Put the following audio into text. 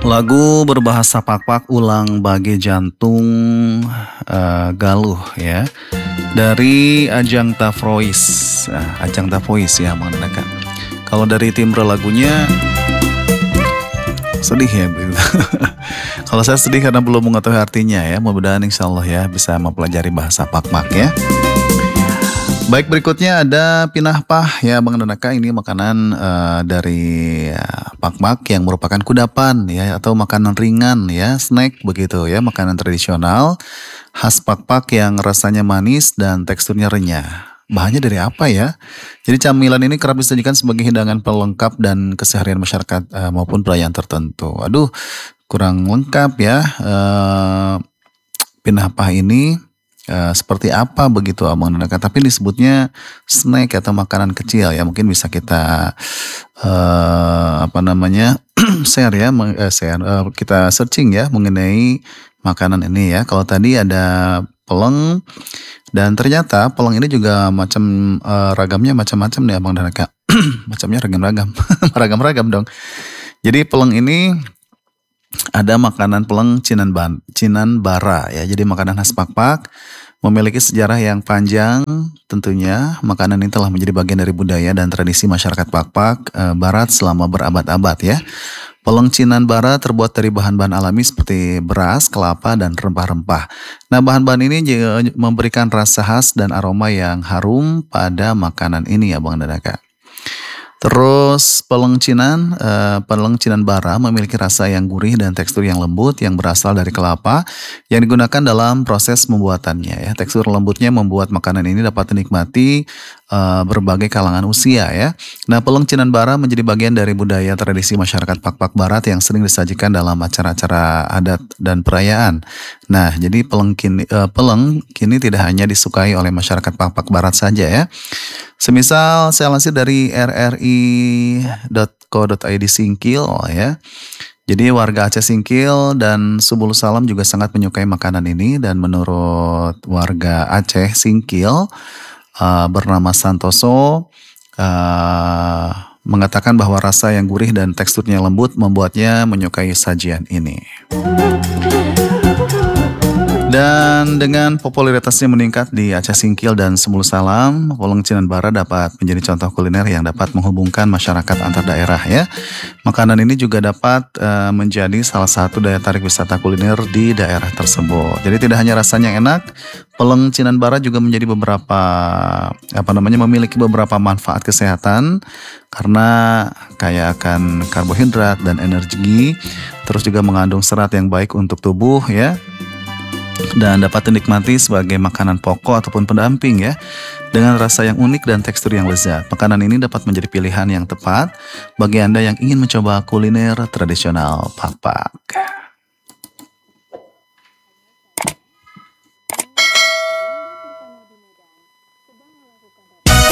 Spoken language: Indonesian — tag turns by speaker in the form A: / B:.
A: Lagu berbahasa Pakpak ulang bage jantung Galuh ya dari Ajang Tafrois. Ajang Tafrois ya menggunakan. Kalau dari timbre lagunya sedih ya begitu. Kalau saya sedih karena belum mengetahui artinya ya. Mudah-mudahan insya Allah ya bisa mempelajari bahasa Pakpak ya. Baik, berikutnya ada pinahpah ya Bang Donaka. Ini makanan dari Pakpak yang merupakan kudapan ya atau makanan ringan ya, snack begitu ya, makanan tradisional khas Pakpak yang rasanya manis dan teksturnya renyah. Bahannya dari apa ya? Jadi camilan ini kerap disajikan sebagai hidangan pelengkap dan keseharian masyarakat maupun perayaan tertentu. Aduh, kurang lengkap ya. Pinahpah ini seperti apa begitu Abang Donaka, tapi disebutnya snack atau makanan kecil ya, mungkin bisa kita share ya, kita searching ya mengenai makanan ini ya. Kalau tadi ada peleng, dan ternyata peleng ini juga ragamnya macam-macam nih Abang Donaka. Macamnya ragam-ragam, ragam-ragam dong. Jadi peleng ini ada makanan peleng Cinan Bara ya. Jadi makanan khas Pakpak memiliki sejarah yang panjang tentunya. Makanan ini telah menjadi bagian dari budaya dan tradisi masyarakat Pakpak Barat selama berabad-abad ya. Peleng Cinan Bara terbuat dari bahan-bahan alami seperti beras, kelapa, dan rempah-rempah. Nah, bahan-bahan ini juga memberikan rasa khas dan aroma yang harum pada makanan ini ya Bang Donaka. Terus peleng Cinan Bara memiliki rasa yang gurih dan tekstur yang lembut yang berasal dari kelapa yang digunakan dalam proses pembuatannya ya. Tekstur lembutnya membuat makanan ini dapat dinikmati berbagai kalangan usia ya. Nah, peleng Cinan Bara menjadi bagian dari budaya tradisi masyarakat Pakpak Barat yang sering disajikan dalam acara-acara adat dan perayaan. Nah, jadi peleng kini tidak hanya disukai oleh masyarakat Pakpak Barat saja ya. Semisal saya lansir dari rri.co.id Singkil ya. Jadi warga Aceh Singkil dan Subul Salam juga sangat menyukai makanan ini, dan menurut warga Aceh Singkil bernama Santoso mengatakan bahwa rasa yang gurih dan teksturnya lembut membuatnya menyukai sajian ini. Dan dengan popularitasnya meningkat di Aceh Singkil dan Subul Salam, peleng Cinan Bara dapat menjadi contoh kuliner yang dapat menghubungkan masyarakat antar daerah ya. Makanan ini juga dapat menjadi salah satu daya tarik wisata kuliner di daerah tersebut. Jadi tidak hanya rasanya enak, peleng Cinan Bara juga memiliki beberapa manfaat kesehatan karena kaya akan karbohidrat dan energi, terus juga mengandung serat yang baik untuk tubuh ya. Dan dapat dinikmati sebagai makanan pokok ataupun pendamping ya, dengan rasa yang unik dan tekstur yang lezat. Makanan ini dapat menjadi pilihan yang tepat bagi Anda yang ingin mencoba kuliner tradisional Pakpak.